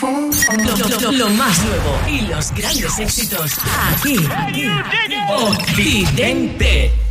Lo más nuevo y los grandes éxitos aquí. Occidente.